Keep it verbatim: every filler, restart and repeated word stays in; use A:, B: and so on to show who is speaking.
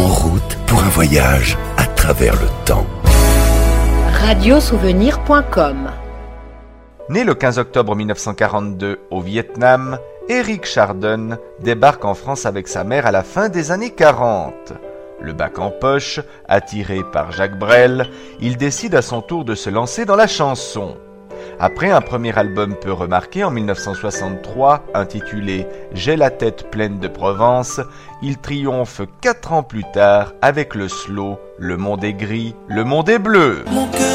A: En route pour un voyage à travers le temps.
B: radiosouvenir point com.
C: Né le quinze octobre mille neuf cent quarante-deux au Vietnam, Éric Chardon débarque en France avec sa mère à la fin des années quarante. Le bac en poche, attiré par Jacques Brel, il décide à son tour de se lancer dans la chanson. Après un premier album peu remarqué en mille neuf cent soixante-trois, intitulé « J'ai la tête pleine de Provence », il triomphe quatre ans plus tard avec le slow « Le monde est gris, le monde est bleu ».